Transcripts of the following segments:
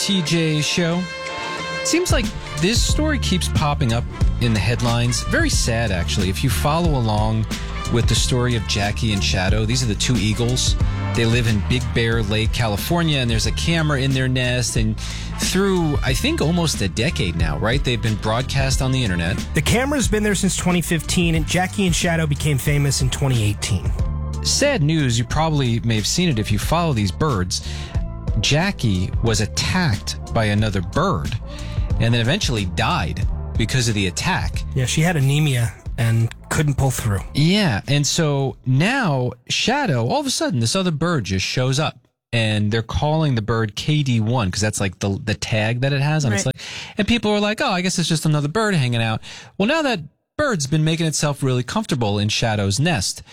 TJ show. Seems like this story keeps popping up in the headlines. Very sad, actually. If you follow along with the story of Jackie and Shadow, these are the two eagles. They live in Big Bear Lake, California, and there's a camera in their nest. And through, I think, almost a decade now, right? They've been broadcast on the internet. The camera's been there since 2015, and Jackie and Shadow became famous in 2018. Sad news, you probably may have seen it if you follow these birds. Jackie was attacked by another bird and then eventually died because of the attack. Yeah, she had anemia and couldn't pull through. Yeah, and so now Shadow, all of a sudden, this other bird just shows up. And they're calling the bird KD1 because that's like the tag that it has on its leg. And people are like, oh, I guess it's just another bird hanging out. Well, now that bird's been making itself really comfortable in Shadow's nest.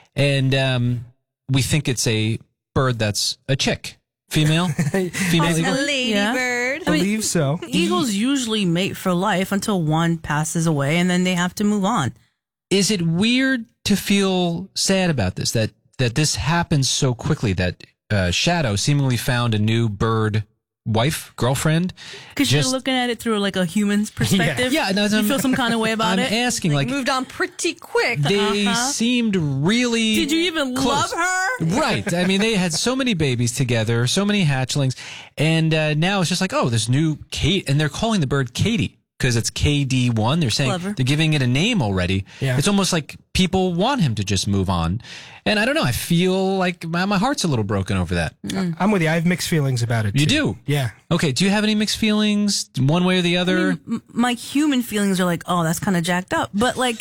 And we think it's a bird that's a chick. Female eagle? A ladybird. I believe so. Eagles usually mate for life until one passes away, and then they have to move on. Is it weird to feel sad about this, that this happens so quickly, that Shadow seemingly found a new bird wife, girlfriend? Because you're looking at it through like a human's perspective. Yeah, no, you feel some kind of way about I'm it. I'm asking, like, moved on pretty quick. They seemed really Did you even close. love her? Right. I mean, they had so many babies together, so many hatchlings, and now it's just like, oh, this new Kate, and they're calling the bird Katie because it's KD1. They're saying Clever. They're giving it a name already. Yeah. It's almost like people want him to just move on. And I don't know, I feel like my heart's a little broken over that. I'm with you. I have mixed feelings about it, too. You do? Yeah. Okay, do you have any mixed feelings one way or the other? My human feelings are like, oh, that's kind of jacked up. But like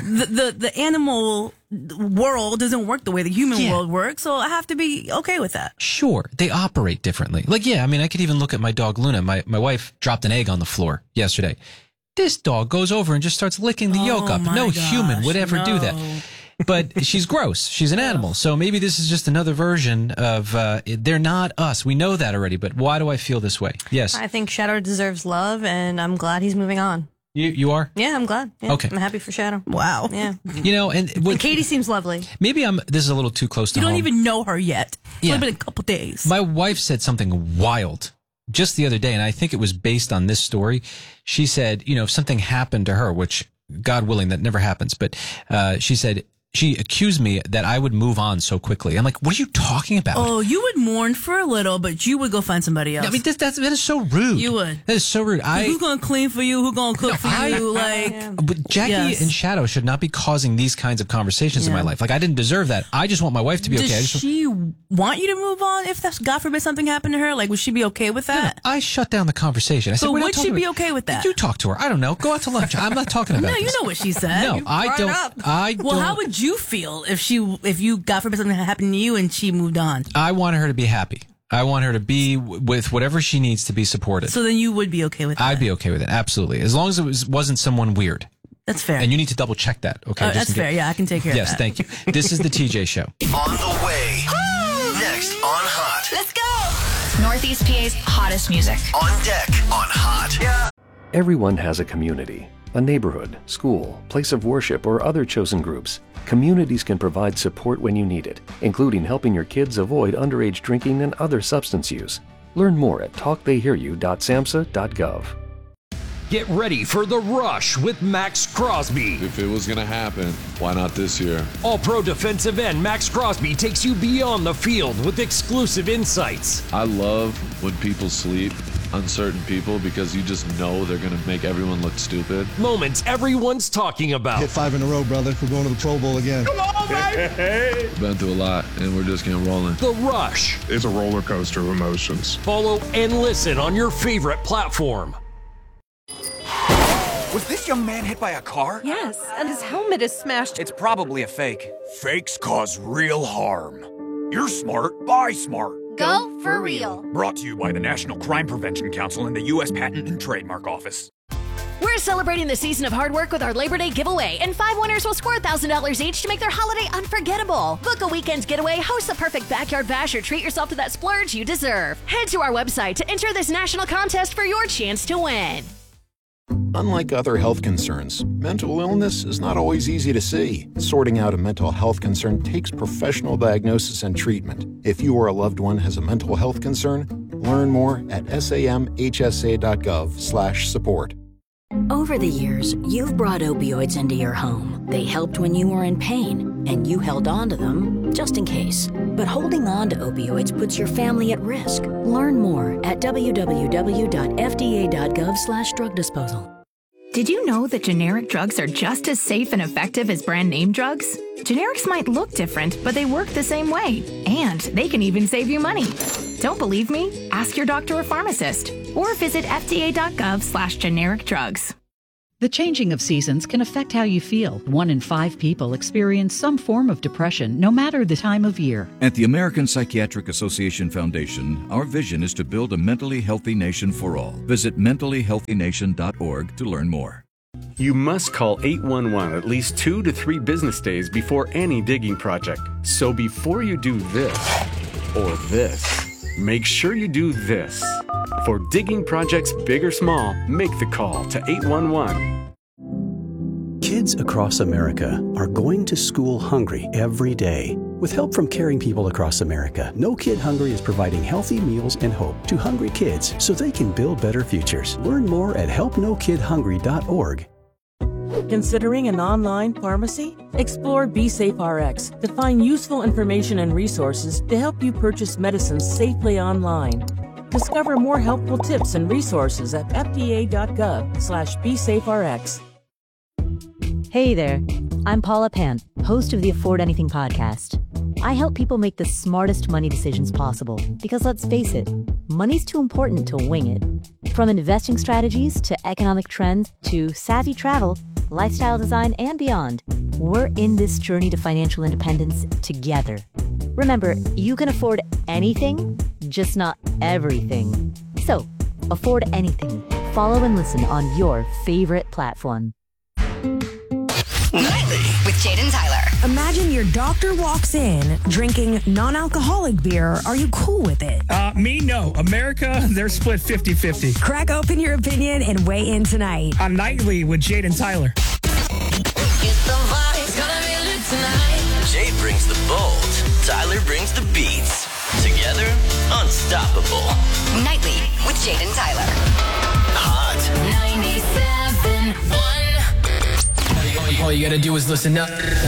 the animal world doesn't work the way the human world works, so I have to be okay with that. Sure, they operate differently. Like, yeah, I mean, I could even look at my dog Luna. My wife dropped an egg on the floor yesterday. This dog goes over and just starts licking the yolk up. No human would ever do that. But she's gross. She's an animal. So maybe this is just another version of, they're not us. We know that already, but why do I feel this way? Yes. I think Shadow deserves love, and I'm glad he's moving on. You are? Yeah, I'm glad. Yeah, Okay. I'm happy for Shadow. Wow. Yeah. You know, and Katie seems lovely. maybe this is a little too close to You home. don't even know her yet. It's Yeah. only been a couple days. My wife said something wild just the other day, and I think it was based on this story. She said, you know, if something happened to her, which, God willing, that never happens, but she said, she accused me that I would move on so quickly. I'm like, what are you talking about? Oh, you would mourn for a little, but you would go find somebody else. I mean, that is so rude. You would. That is so rude. Who's going to clean for you? Who's going to cook for you? Like, But Jackie Yes. and Shadow should not be causing these kinds of conversations in my life. Like, I didn't deserve that. I just want my wife to be okay. does she want you to move on if that's, God forbid, something happened to her? Like, would she be okay with that? I shut down the conversation. I said, So we're not would she talking be about- okay with that? You talk to her. I don't know. Go out to lunch. I'm not talking about No, you this. know what she said. No, You I brought it don't. up. I Well, don't. how would you feel if you, God forbid, something happened to you and she moved on? I want her to be happy. I want her to be with whatever she needs to be supported. So then you would be okay with that? I'd be okay with it. Absolutely. As long as it wasn't someone weird. That's fair. And you need to double check that. Okay. That's fair. Yeah, I can take care of that. Yes, thank you. This is the TJ Show. On the way. Next on Hot. Let's go! Northeast PA's hottest music. On deck on Hot. Yeah. Everyone has a community, a neighborhood, school, place of worship, or other chosen groups. Communities can provide support when you need it, including helping your kids avoid underage drinking and other substance use. Learn more at talktheyhearyou.samhsa.gov. Get ready for The Rush with Max Crosby. If it was going to happen, why not this year? All-pro defensive end Max Crosby takes you beyond the field with exclusive insights. I love when people sleep on certain people because you just know they're going to make everyone look stupid. Moments everyone's talking about. Hit 5 in a row, brother. We're going to the Pro Bowl again. Come on, baby! Been through a lot, and we're just getting rolling. The Rush. It's a roller coaster of emotions. Follow and listen on your favorite platform. Was this young man hit by a car? Yes, and his helmet is smashed. It's probably a fake. Fakes cause real harm. You're smart. Buy smart. Go for real. Brought to you by the National Crime Prevention Council and the U.S. Patent and Trademark Office. We're celebrating the season of hard work with our Labor Day giveaway, and 5 winners will score $1,000 each to make their holiday unforgettable. Book a weekend getaway, host the perfect backyard bash, or treat yourself to that splurge you deserve. Head to our website to enter this national contest for your chance to win. Unlike other health concerns, mental illness is not always easy to see. Sorting out a mental health concern takes professional diagnosis and treatment. If you or a loved one has a mental health concern, Learn more at samhsa.gov/support. Over the years, you've brought opioids into your home. They helped when you were in pain, and you held on to them just in case. But holding on to opioids puts your family at risk. Learn more at www.fda.gov/drug disposal. Did you know that generic drugs are just as safe and effective as brand name drugs? Generics might look different, but they work the same way. And they can even save you money. Don't believe me? Ask your doctor or pharmacist. Or visit fda.gov/generic drugs. The changing of seasons can affect how you feel. 1 in 5 people experience some form of depression, no matter the time of year. At the American Psychiatric Association Foundation, our vision is to build a mentally healthy nation for all. Visit mentallyhealthynation.org to learn more. You must call 811 at least 2 to 3 business days before any digging project. So before you do this or this, make sure you do this. For digging projects big or small, make the call to 811. Kids across America are going to school hungry every day. With help from caring people across America, No Kid Hungry is providing healthy meals and hope to hungry kids so they can build better futures. Learn more at helpnokidhungry.org. Considering an online pharmacy? Explore BeSafeRx to find useful information and resources to help you purchase medicines safely online. Discover more helpful tips and resources at fda.gov/BeSafeRx. Hey there, I'm Paula Pant, host of the Afford Anything podcast. I help people make the smartest money decisions possible because let's face it, money's too important to wing it. From investing strategies to economic trends to savvy travel, lifestyle design, and beyond, we're in this journey to financial independence together. Remember, you can afford anything, just not everything. So, afford anything. Follow and listen on your favorite platform. Nightly with Jade and Tyler. Imagine your doctor walks in drinking non-alcoholic beer. Are you cool with it? Me, no. America, they're split 50-50. Crack open your opinion and weigh in tonight. On Nightly with Jade and Tyler. Jade brings the bold, Tyler brings the beats. Together, unstoppable. Nightly with Jade and Tyler. Hot 97.1. All you gotta do is listen up.